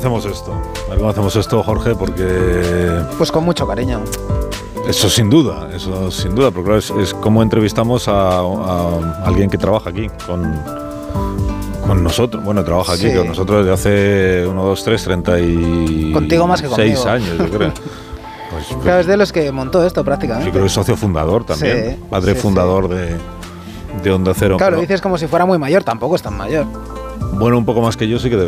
hacemos esto. A ver cómo hacemos esto, Jorge, porque... Pues con mucho cariño. Eso sin duda, porque claro, es como entrevistamos a alguien que trabaja aquí con nosotros. Bueno, trabaja aquí con nosotros desde hace 1, 2, 3, 30 y... Contigo más que conmigo. 6 años, yo creo. Pues, claro, es de los que montó esto prácticamente. Yo creo que es socio fundador también, padre fundador de Onda Cero. Claro, lo dices como si fuera muy mayor, tampoco es tan mayor. Bueno, un poco más que yo sí que debe